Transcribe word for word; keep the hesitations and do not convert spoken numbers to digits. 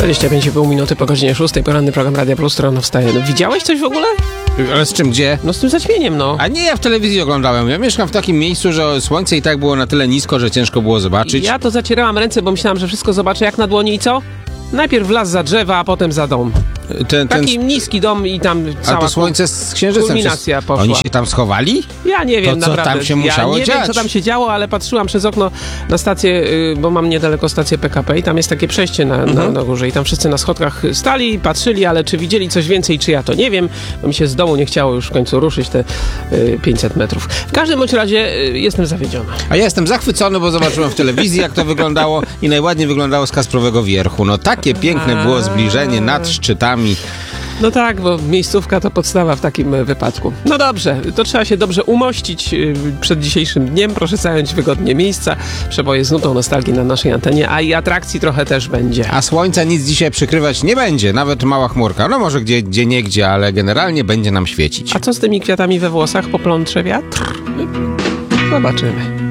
dwadzieścia pięć i pół minuty po godzinie szóstej, poranny program Radia Plus, rano wstaje. No, widziałeś coś w ogóle? Ale z czym, gdzie? No z tym zaćmieniem, no. A nie, ja w telewizji oglądałem. Ja mieszkam w takim miejscu, że słońce i tak było na tyle nisko, że ciężko było zobaczyć. Ja to zacierałam ręce, bo myślałam, że wszystko zobaczę jak na dłoni i co? Najpierw las za drzewa, a potem za dom. Ten, ten... Taki niski dom i tam cała... A to słońce z księżycem kulminacja przez... poszła. Oni się tam schowali? Ja nie wiem, to, co naprawdę. tam się musiało ja nie dziać? wiem, co tam się działo, ale patrzyłam przez okno na stację, bo mam niedaleko stację P K P i tam jest takie przejście na, mhm. na, na górze i tam wszyscy na schodkach stali, patrzyli, ale czy widzieli coś więcej, czy ja to nie wiem, bo mi się z domu nie chciało już w końcu ruszyć te y, pięćset metrów. W każdym bądź razie y, jestem zawiedziony. A ja jestem zachwycony, bo zobaczyłem w telewizji, jak to wyglądało i najładniej wyglądało z Kasprowego Wierchu. No takie piękne było zbliżenie nad szczytami. No tak, bo miejscówka to podstawa w takim wypadku. No dobrze, to trzeba się dobrze umościć przed dzisiejszym dniem. Proszę zająć wygodnie miejsca. Przeboje z nutą nostalgii na naszej antenie, a i atrakcji trochę też będzie. A słońca nic dzisiaj przykrywać nie będzie, nawet mała chmurka. No może gdzie, gdzie nie gdzie, ale generalnie będzie nam świecić. A co z tymi kwiatami we włosach? Poplącze wiatr? Zobaczymy.